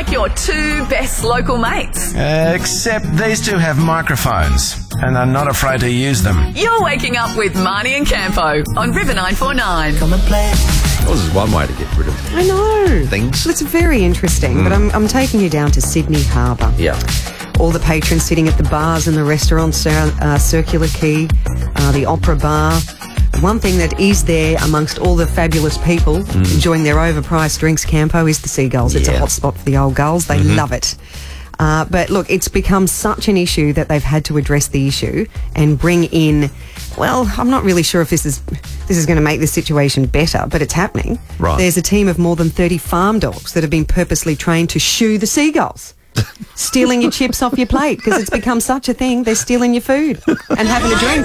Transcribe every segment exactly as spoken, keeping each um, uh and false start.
like your two best local mates. Uh, except these two have microphones and are not afraid to use them. You're waking up with Marnie and Campo on River nine four nine. Come and play. Well, this is one way to get rid of I know. things. It's very interesting, mm. but I'm, I'm taking you down to Sydney Harbour. Yeah. All the patrons sitting at the bars and the restaurants around uh, Circular Quay, uh, the Opera Bar. One thing that is there amongst all the fabulous people mm. enjoying their overpriced drinks, Campo, is the seagulls. It's yeah. a hot spot for the old gulls. They mm-hmm. love it. Uh, but look, it's become such an issue that they've had to address the issue and bring in, well, I'm not really sure if this is this is going to make the situation better, but it's happening. Right. There's a team of more than thirty farm dogs that have been purposely trained to shoo the seagulls. Stealing your chips off your plate because it's become such a thing. They're stealing your food and having a drink.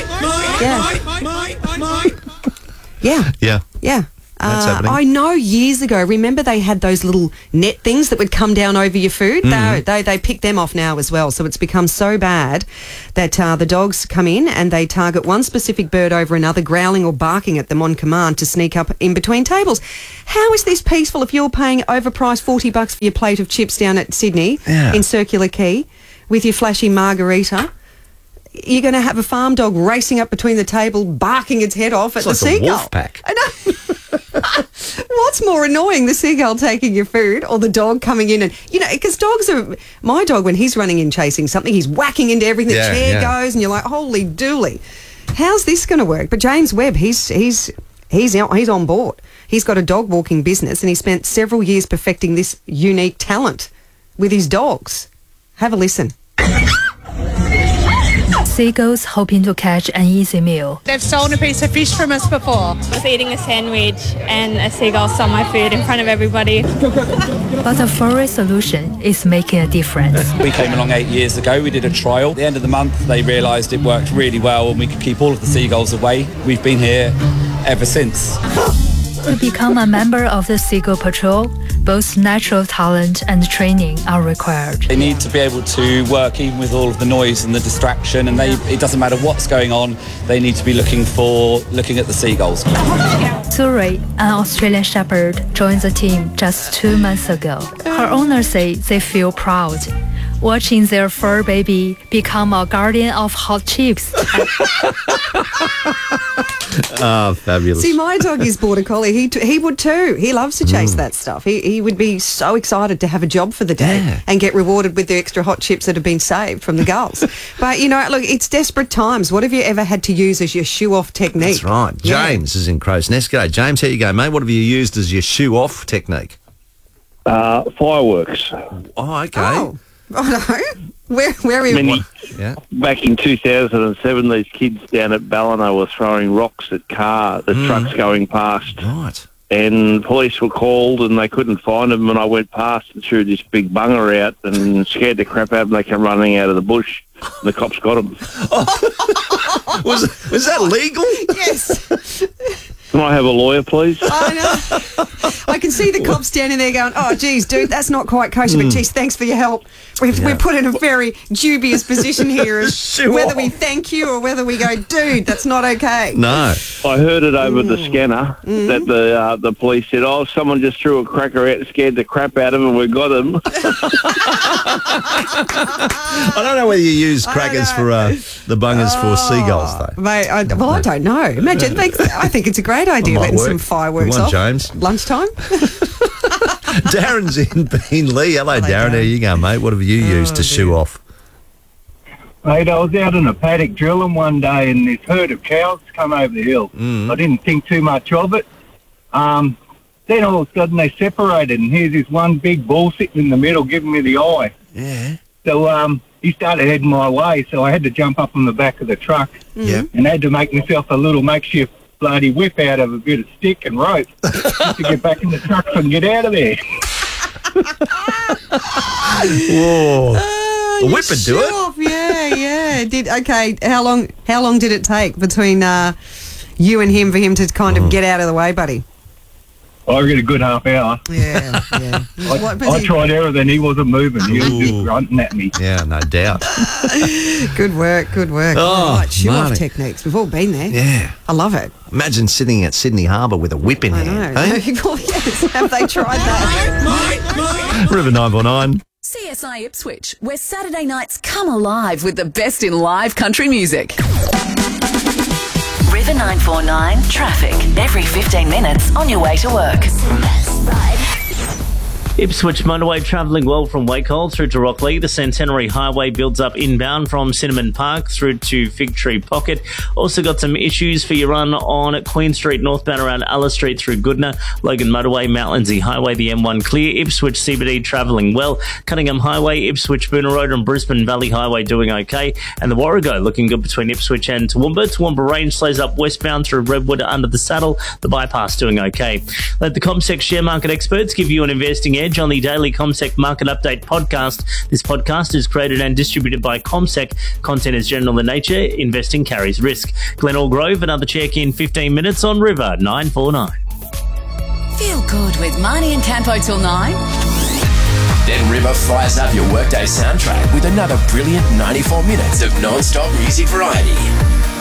Yeah. Yeah. Yeah. Yeah. That's uh, happening. I know years ago, remember they had those little net things that would come down over your food? Mm. They, they they pick them off now as well. So it's become so bad that uh, the dogs come in and they target one specific bird over another, growling or barking at them on command to sneak up in between tables. How is this peaceful if you're paying overpriced forty bucks for your plate of chips down at Sydney yeah. in Circular Quay with your flashy margarita? You're going to have a farm dog racing up between the table, barking its head off it's at like the seagull. A wolf pack. I know. What's more annoying, the seagull taking your food or the dog coming in and, you know, because dogs are, my dog, when he's running in chasing something, he's whacking into everything, yeah, the chair yeah. goes and you're like, holy dooly. How's this going to work? But James Webb, he's, he's, he's, out, he's on board. He's got a dog walking business and he spent several years perfecting this unique talent with his dogs. Have a listen. Seagulls hoping to catch an easy meal. They've stolen a piece of fish from us before. I was eating a sandwich and a seagull stole my food in front of everybody. But a furry solution is making a difference. We came along eight years ago, we did a trial. At the end of the month, they realised it worked really well and we could keep all of the seagulls away. We've been here ever since. To become a member of the Seagull Patrol, both natural talent and training are required. They need to be able to work even with all of the noise and the distraction, and they, it doesn't matter what's going on, they need to be looking for, looking at the seagulls. Suri, an Australian Shepherd, joined the team just two months ago. Her owners say they feel proud, watching their fur baby become a guardian of hot chips. Oh, fabulous. See, my dog is Border Collie. He t- he would too. He loves to chase mm. that stuff. He he would be so excited to have a job for the day yeah. and get rewarded with the extra hot chips that have been saved from the gulls. But, you know, look, it's desperate times. What have you ever had to use as your shoe-off technique? That's right. James yeah. is in Crow's Nest. G'day, James. How you go, mate? What have you used as your shoe-off technique? Uh, fireworks. Oh, okay. Oh, oh no. Where, where are you? Many, yeah. Back in two thousand seven, these kids down at Ballina were throwing rocks at car, the mm. trucks going past. Right. And police were called and they couldn't find them, and I went past and threw this big bunger out and scared the crap out of them. They came running out of the bush and the cops got them. was, was that legal? Yes. Can I have a lawyer, please? I know. I can see the cops standing there going, oh, geez, dude, that's not quite kosher, but, geez, thanks for your help. We've, yeah. We're put in a very dubious position here as sure. whether we thank you or whether we go, dude, that's not okay. No. I heard it over mm. the scanner mm. that the uh, the police said, oh, someone just threw a cracker out and scared the crap out of him and we got him. I don't know whether you use crackers for uh, the bungers oh, for seagulls, though. Mate, I, well, I don't know. Imagine, I think it's a great idea letting work. some fireworks Come on, off. James. Lunchtime. Darren's in Beenleigh. Hello, Hello Darren. Darren. How you going, mate? What have you used oh, to dear. shoo off? Mate, I was out in a paddock drilling one day and this herd of cows come over the hill. Mm. I didn't think too much of it. Um, then all of a sudden they separated and here's this one big bull sitting in the middle giving me the eye. Yeah. So um, he started heading my way, so I had to jump up on the back of the truck mm. and had to make myself a little makeshift bloody whip out of a bit of stick and rope to get back in the truck and get out of there. Whoa. Uh, a whip would do it. Off. Yeah, yeah. Did okay, how long how long did it take between uh, you and him for him to kind of mm. get out of the way, buddy? I get a good half hour. Yeah, yeah. I, what, I he... tried everything. He wasn't moving. He was just grunting at me. Yeah, no doubt. Good work, good work. Oh, right, show-off techniques. We've all been there. Yeah. I love it. Imagine sitting at Sydney Harbour with a whip in I hand. know. Eh? Yes. Have they tried that? River nine four nine. C S I Ipswich, where Saturday nights come alive with the best in live country music. River nine four nine traffic every fifteen minutes on your way to work. Ipswich motorway travelling well from Wakehole through to Rockley. The Centenary Highway builds up inbound from Cinnamon Park through to Fig Tree Pocket. Also got some issues for your run on Queen Street northbound around Alice Street through Goodna. Logan Motorway, Mount Lindsay Highway, the M one clear. Ipswich C B D travelling well. Cunningham Highway, Ipswich Boona Road and Brisbane Valley Highway doing okay. And the Warrego looking good between Ipswich and Toowoomba. Toowoomba Range slows up westbound through Redwood under the saddle. The bypass doing okay. Let the CommSec share market experts give you an investing edge on the daily CommSec Market Update podcast. This podcast is created and distributed by CommSec. Content is general in nature. Investing carries risk. Glenelg Grove, another check in fifteen minutes on River nine four nine. Feel good with Marnie and Campo till nine. Then River fires up your workday soundtrack with another brilliant ninety-four minutes of non-stop music variety.